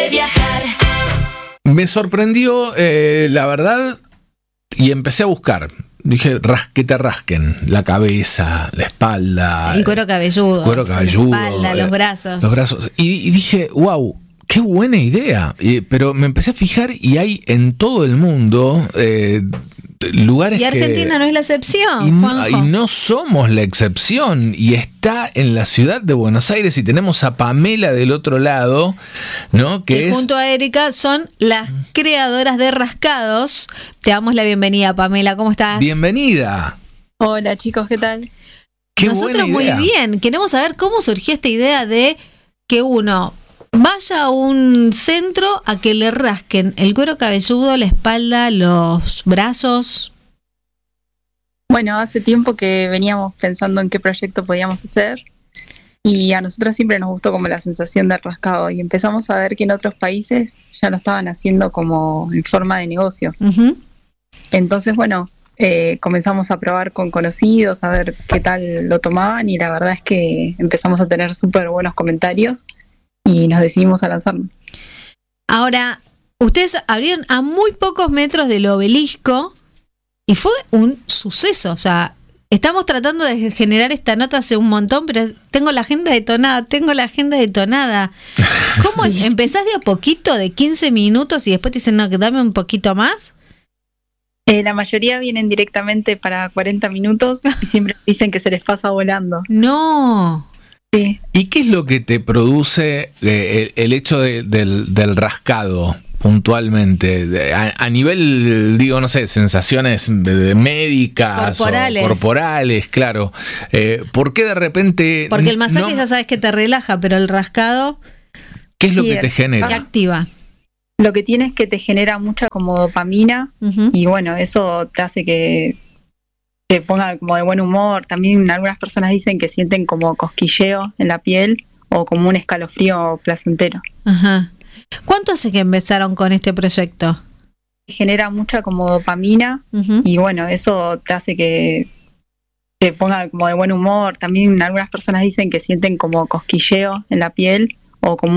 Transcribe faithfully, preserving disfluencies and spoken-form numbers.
de viajar. Me sorprendió, eh, la verdad, y empecé a buscar. Dije, ras, que te rasquen la cabeza, la espalda. El cuero cabelludo. Cuero cabelludo. La espalda, los brazos. Los brazos. Y, y dije, wow, qué buena idea. Y, pero me empecé a fijar y hay en todo el mundo eh, lugares que... Y Argentina que, no es la excepción, y no, Juanjo. y no somos la excepción. Y está en la ciudad de Buenos Aires y tenemos a Pamela del otro lado, ¿no? Que, que es... junto a Erika son las creadoras de Rascados. Te damos la bienvenida, Pamela. ¿Cómo estás? Bienvenida. Hola chicos, ¿qué tal? Qué Nosotros buena idea. muy bien. Queremos saber cómo surgió esta idea de que uno vaya a un centro a que le rasquen el cuero cabelludo, la espalda, los brazos. Bueno, hace tiempo que veníamos pensando en qué proyecto podíamos hacer y a nosotros siempre nos gustó como la sensación del rascado y empezamos a ver que en otros países ya lo estaban haciendo como en forma de negocio. Uh-huh. Entonces, bueno, eh, comenzamos a probar con conocidos, a ver qué tal lo tomaban y la verdad es que empezamos a tener súper buenos comentarios y nos decidimos a lanzarnos. Ahora, ustedes abrieron a muy pocos metros del Obelisco y fue un suceso. O sea, estamos tratando de generar esta nota hace un montón, pero tengo la agenda detonada, tengo la agenda detonada. ¿Cómo es? ¿Empezás de a poquito, de quince minutos y después te dicen, no, que dame un poquito más? Eh, la mayoría vienen directamente para cuarenta minutos y siempre dicen que se les pasa volando. No. Sí. ¿Y qué es lo que te produce eh, el, el hecho de, del, del rascado? Puntualmente, a, a nivel, digo, no sé, sensaciones médicas corporales, o corporales, claro. Eh, ¿Por qué de repente? Porque el masaje no, ya sabes que te relaja, pero el rascado, ¿qué es lo sí, que te genera? te activa. Lo que tiene es que te genera mucha como dopamina Uh-huh. y bueno, eso te hace que te ponga como de buen humor. También algunas personas dicen que sienten como cosquilleo en la piel o como un escalofrío placentero. Ajá. ¿Cuánto hace que empezaron con este proyecto? Genera mucha como dopamina Uh-huh. y bueno, eso te hace que te ponga como de buen humor. También algunas personas dicen que sienten como cosquilleo en la piel o como